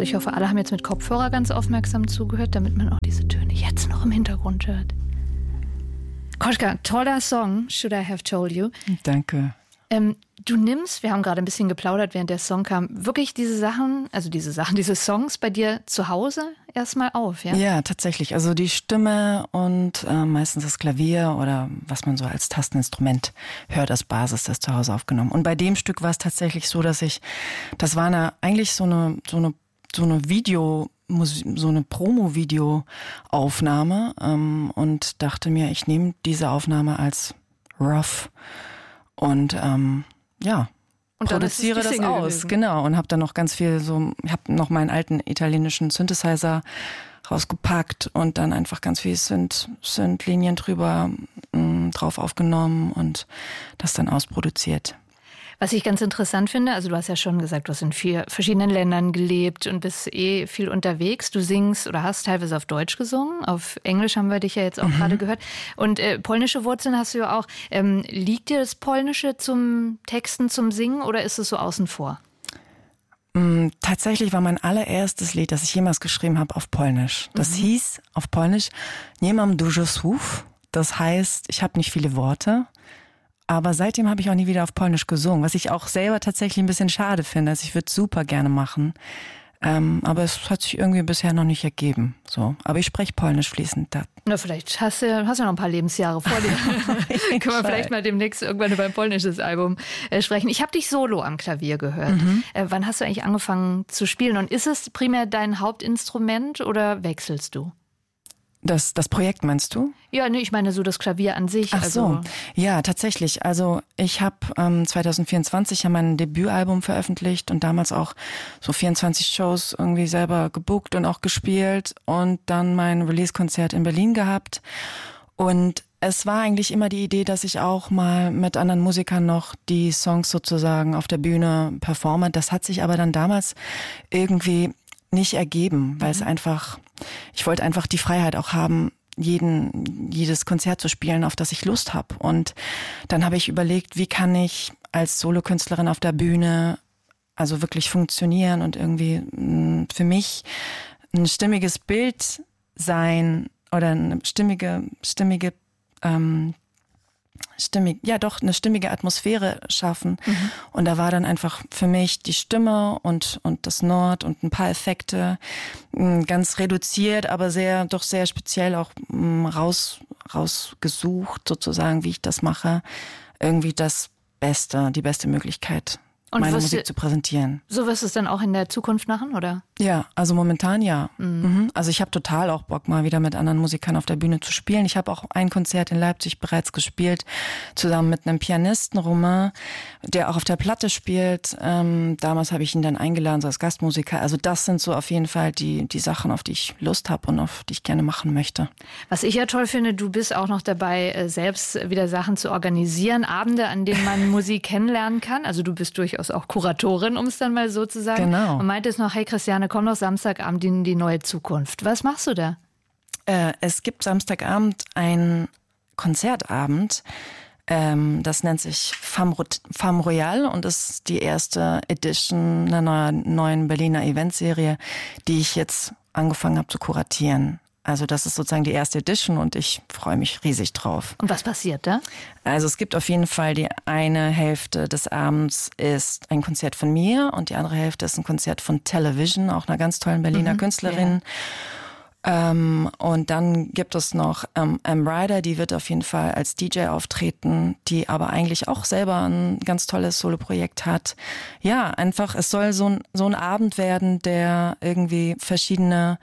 Also ich hoffe, alle haben jetzt mit Kopfhörer ganz aufmerksam zugehört, damit man auch diese Töne jetzt noch im Hintergrund hört. Koschka, toller Song, Should I Have Told You. Danke. Du nimmst, wir haben gerade ein bisschen geplaudert, während der Song kam, wirklich diese Songs bei dir zu Hause erstmal auf, ja? Ja, tatsächlich. Also die Stimme und meistens das Klavier oder was man so als Tasteninstrument hört als Basis, das zu Hause aufgenommen. Und bei dem Stück war es tatsächlich so, das war eigentlich so eine Promo-Video-Aufnahme und dachte mir, ich nehme diese Aufnahme als rough und produziere das aus, gewesen. Genau, und habe dann noch ganz viel habe noch meinen alten italienischen Synthesizer rausgepackt und dann einfach ganz viel Synth-Linien drauf aufgenommen und das dann ausproduziert. Was ich ganz interessant finde, also du hast ja schon gesagt, du hast in 4 verschiedenen Ländern gelebt und bist viel unterwegs. Du singst oder hast teilweise auf Deutsch gesungen, auf Englisch haben wir dich ja jetzt auch gerade gehört. Und polnische Wurzeln hast du ja auch. Liegt dir das Polnische zum Texten, zum Singen oder ist es so außen vor? Tatsächlich war mein allererstes Lied, das ich jemals geschrieben habe, auf Polnisch. Das hieß auf Polnisch Nie mam dużo słów. Das heißt, ich habe nicht viele Worte. Aber seitdem habe ich auch nie wieder auf Polnisch gesungen, was ich auch selber tatsächlich ein bisschen schade finde. Also ich würde es super gerne machen, aber es hat sich irgendwie bisher noch nicht ergeben. So, aber ich spreche Polnisch fließend. Na, vielleicht hast du ja noch ein paar Lebensjahre vor dir. Können wir vielleicht mal demnächst irgendwann über ein polnisches Album sprechen. Ich habe dich solo am Klavier gehört. Wann hast du eigentlich angefangen zu spielen? Und ist es primär dein Hauptinstrument oder wechselst du? Das Projekt meinst du? Ja, nee, ich meine so das Klavier an sich. Ach so, ja, tatsächlich. Also ich habe 2024 ja mein Debütalbum veröffentlicht und damals auch so 24 Shows irgendwie selber gebookt und auch gespielt und dann mein Release-Konzert in Berlin gehabt. Und es war eigentlich immer die Idee, dass ich auch mal mit anderen Musikern noch die Songs sozusagen auf der Bühne performe. Das hat sich aber dann damals irgendwie nicht ergeben, weil ich wollte einfach die Freiheit auch haben, jedes Konzert zu spielen, auf das ich Lust habe. Und dann habe ich überlegt, wie kann ich als Solokünstlerin auf der Bühne also wirklich funktionieren und irgendwie für mich ein stimmiges Bild sein oder eine eine stimmige Atmosphäre schaffen. Und da war dann einfach für mich die Stimme und das Nord und ein paar Effekte ganz reduziert, aber sehr speziell auch rausgesucht sozusagen, wie ich das mache. Irgendwie die beste Möglichkeit, meine Musik zu präsentieren. So wirst du es dann auch in der Zukunft machen, oder? Ja, also momentan ja. Also ich habe total auch Bock, mal wieder mit anderen Musikern auf der Bühne zu spielen. Ich habe auch ein Konzert in Leipzig bereits gespielt, zusammen mit einem Pianisten, Romain, der auch auf der Platte spielt. Damals habe ich ihn dann eingeladen, so als Gastmusiker. Also das sind so auf jeden Fall die Sachen, auf die ich Lust habe und auf die ich gerne machen möchte. Was ich ja toll finde, du bist auch noch dabei, selbst wieder Sachen zu organisieren, Abende, an denen man Musik kennenlernen kann. Also du bist durchaus auch Kuratorin, um es dann mal so zu sagen. Genau. Und meintest noch, hey Christiane, komm doch Samstagabend in die neue Zukunft. Was machst du da? Es gibt Samstagabend einen Konzertabend, das nennt sich Femme Royale und ist die erste Edition einer neuen Berliner Eventserie, die ich jetzt angefangen habe zu kuratieren. Also das ist sozusagen die erste Edition und ich freue mich riesig drauf. Und was passiert da? Also es gibt auf jeden Fall die eine Hälfte des Abends ist ein Konzert von mir und die andere Hälfte ist ein Konzert von Television, auch einer ganz tollen Berliner Künstlerin. Ja. Und dann gibt es noch Ryder, die wird auf jeden Fall als DJ auftreten, die aber eigentlich auch selber ein ganz tolles Soloprojekt hat. Ja, einfach, es soll so ein Abend werden, der irgendwie verschiedene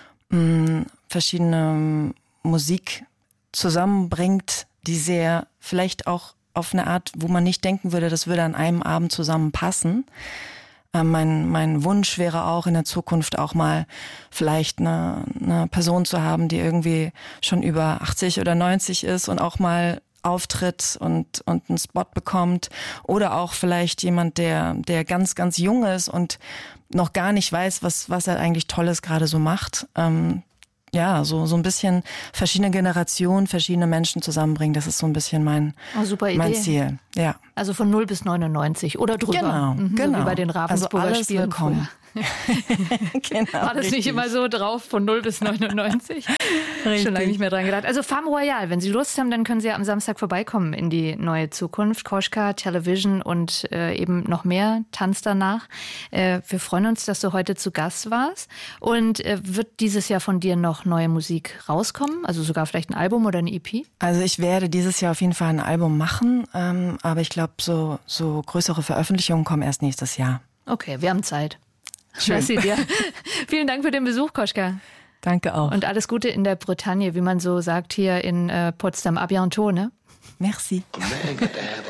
Musik zusammenbringt, die sehr vielleicht auch auf eine Art, wo man nicht denken würde, das würde an einem Abend zusammenpassen. Mein Wunsch wäre auch in der Zukunft auch mal vielleicht eine Person zu haben, die irgendwie schon über 80 oder 90 ist und auch mal auftritt und einen Spot bekommt. Oder auch vielleicht jemand, der ganz, ganz jung ist und noch gar nicht weiß, was er eigentlich Tolles gerade so macht. Ja, so ein bisschen verschiedene Generationen, verschiedene Menschen zusammenbringen. Das ist so ein bisschen mein Ziel. Ja. Also von 0 bis 99 oder drüber. Genau. So wie bei den Ravensburger also alles Spielen willkommen. Genau, war das nicht immer so drauf von 0 bis 99? Schon lange nicht mehr dran gedacht. Also Femme Royale, wenn Sie Lust haben, dann können Sie ja am Samstag vorbeikommen in die neue Zukunft. Koschka, Television und eben noch mehr Tanz danach. Wir freuen uns, dass du heute zu Gast warst. Und wird dieses Jahr von dir noch neue Musik rauskommen? Also sogar vielleicht ein Album oder eine EP? Also ich werde dieses Jahr auf jeden Fall ein Album machen, aber ich glaube, so größere Veröffentlichungen kommen erst nächstes Jahr. Okay, wir haben Zeit. Schön. Merci dir. Vielen Dank für den Besuch, Koschka. Danke auch. Und alles Gute in der Bretagne, wie man so sagt hier in Potsdam. À bientôt, ne? Merci.